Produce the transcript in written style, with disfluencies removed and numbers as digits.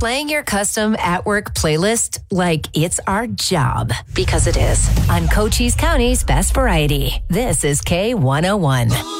playing your custom at-work playlist like it's our job. Because it is. On Cochise County's Best Variety. This is K101.